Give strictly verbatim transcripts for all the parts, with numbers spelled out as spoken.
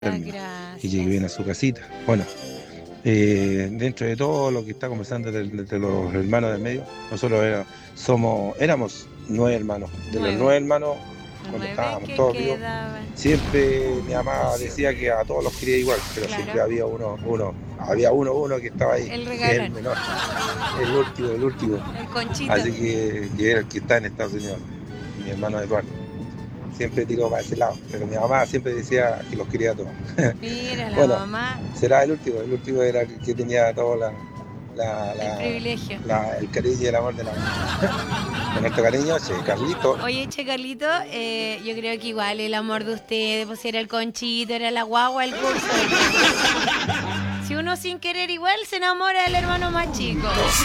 término y llegue Gracias. bien a su casita. Bueno, eh, dentro de todo lo que está conversando de, de- de los hermanos del medio, nosotros era- somos, éramos nueve hermanos. De los Nueve. nueve hermanos, Los cuando nueve estábamos que todos vivos, quedaban. siempre mi mamá decía que a todos los quería igual, pero siempre Claro. había uno, uno, había uno, uno que estaba ahí, El que es el regalón. menor, el último, el último. El conchito. Así que, que era el que está en Estados Unidos, mi hermano Eduardo. Siempre tiró para ese lado, pero mi mamá siempre decía que los quería a todos. Mira, la Bueno, mamá. será el último, el último era el que tenía todo la, la, El la, privilegio. la- el cariño y el amor de la mamá. Con nuestro cariño, che, Carlito. Oye, Che Carlito, eh, yo creo que igual el amor de ustedes, pues era el conchito, era la guagua, el curso. Si uno sin querer igual se enamora del hermano más chico.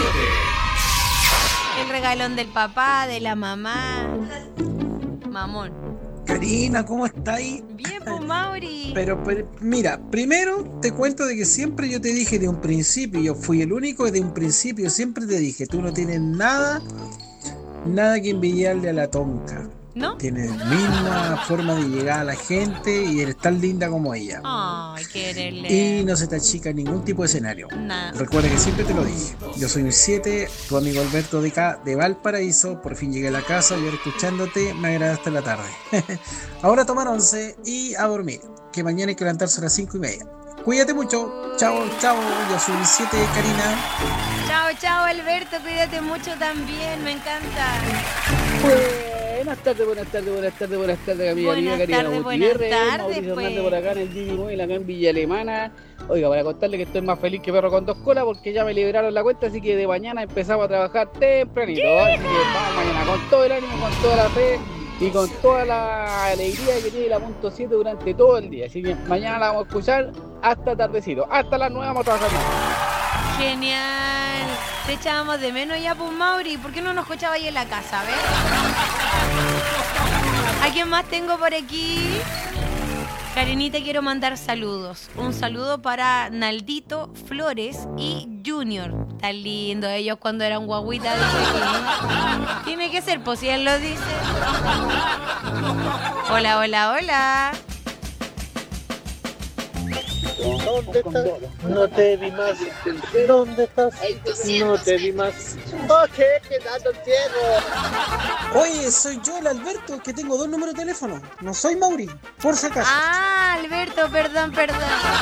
El regalón del papá, de la mamá. Mamón. Karina, ¿cómo estáis? Bien, pues Mauri. Pero, pero, mira, primero te cuento de que siempre yo te dije de un principio, yo fui el único que de un principio siempre te dije, tú no tienes nada, nada que envidiarle a la tonca. ¿No? Tienes misma forma de llegar a la gente y eres tan linda como ella. Ay, quererle. Y no se te achica en ningún tipo de escenario. Nada. Recuerda que siempre te lo dije. Yo soy un siete, tu amigo Alberto de, acá, de Valparaíso. Por fin llegué a la casa y ahora escuchándote me agradaste la tarde. Ahora a tomar once y a dormir. Que mañana hay que levantarse a las cinco y media. Cuídate mucho. Chao, chao. Yo soy un siete, Karina. Chao, chao, Alberto. Cuídate mucho también. Me encanta. Buenas tardes, buenas tardes, buenas tardes, buenas tardes, amiga Buenas amiga Karina tardes, Gutiérrez, buenas tardes, Mauricio pues. Hernández por acá en el Didi Móvil, acá en Villa Alemana. Oiga, para contarle que estoy más feliz que perro con dos colas porque ya me liberaron la cuenta, así que de mañana empezamos a trabajar tempranito. Así que vamos mañana con todo el ánimo, con toda la fe y con toda la alegría que tiene la punto siete durante todo el día. Así que mañana la vamos a escuchar hasta tardecito, hasta las nueve vamos a trabajar más. Genial. Te echábamos de menos ya, pues Mauri. ¿Por qué no nos escuchaba ahí en la casa? A ver. ¿A quién más tengo por aquí? Karinita, quiero mandar saludos. Un saludo para Naldito Flores y Junior. Tan lindo ellos cuando eran guaguitas. Tiene que ser, pues si él lo dice. Hola, hola, hola. ¿Dónde estás? No te vi más. ¿Dónde estás? No te vi más. Ok, quedando ciego. Oye, soy yo el Alberto, que tengo dos números de teléfono. No soy Mauri, por si acaso. Ah, Alberto, perdón, perdón.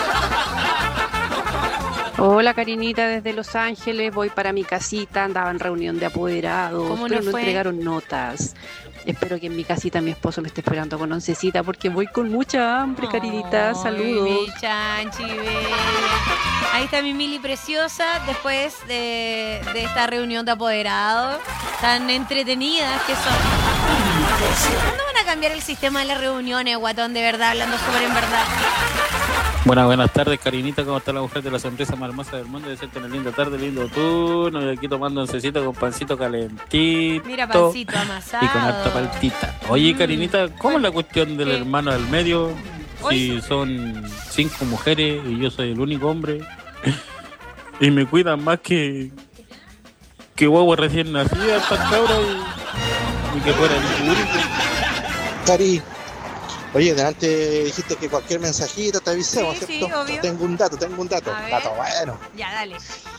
Hola Karinita, desde Los Ángeles, voy para mi casita, andaba en reunión de apoderados, ¿Cómo pero nos no fue? entregaron notas. Espero que en mi casita mi esposo me esté esperando con oncecita porque voy con mucha hambre, Karinita. Ay, Saludos. mi chanchi, bella. Ahí está mi Mili preciosa después de, de esta reunión de apoderados tan entretenidas que son. ¿Cuándo van a cambiar el sistema de las reuniones, guatón? De verdad, hablando súper en verdad. Buenas, buenas tardes, Karinita. ¿Cómo está la mujer de la sonrisa más hermosa del mundo? Deseo una linda tarde, lindo turno. Y aquí tomando oncecito con pancito calentito. Mira, pancito amasado. Y con harta paltita. Oye, Mm. Karinita, ¿cómo es la cuestión del ¿Qué? hermano del medio? Hoy Si son cinco mujeres y yo soy el único hombre. Y me cuidan más que. que guagua recién nacida, estas cabras. Y, y que fuera el único. Cari, oye, delante dijiste que cualquier mensajito te avisemos, Sí, sí, ¿cierto? obvio. Tengo un dato, tengo un dato. A ver. Dato bueno. Ya, dale.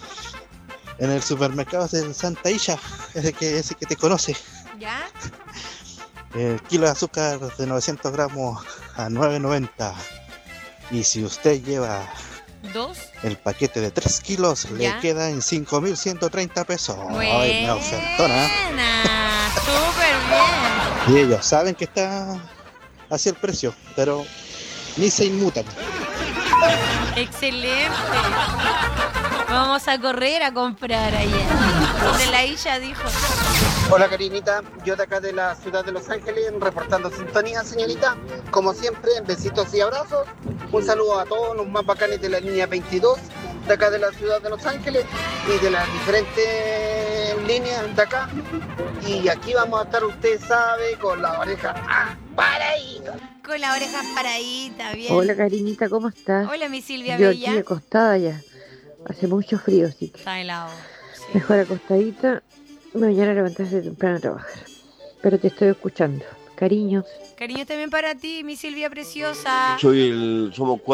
En el supermercado de Santa Isha, ese que, ese que te conoce, ¿Ya? el kilo de azúcar de novecientos gramos a nueve noventa. Y si usted lleva ¿Dos? el paquete de tres kilos, ¿Ya? le queda en cinco mil ciento treinta pesos. Ay, me ofertona. Buena. Súper bien. Y ellos saben que está así el precio, pero ni se inmutan. Excelente. Vamos a correr a comprar allá. Donde la Isha dijo. Hola Karinita, yo de acá de la ciudad de Los Ángeles, reportando sintonía, señorita. Como siempre, besitos y abrazos. Un saludo a todos los más bacanes de la línea veintidós, de acá de la ciudad de Los Ángeles y de las diferentes líneas de acá. Y aquí vamos a estar, usted sabe, con la oreja ah, paraditas. Con la oreja paradita, bien. Hola Karinita, ¿cómo estás? Hola, mi Silvia Yo Bella. aquí acostada ya. Hace mucho frío, así que Está helado. Sí. mejor acostadita. Mañana levantarse temprano a trabajar. Pero te estoy escuchando. Cariños. Cariños también para ti, mi Silvia preciosa. Soy el, somos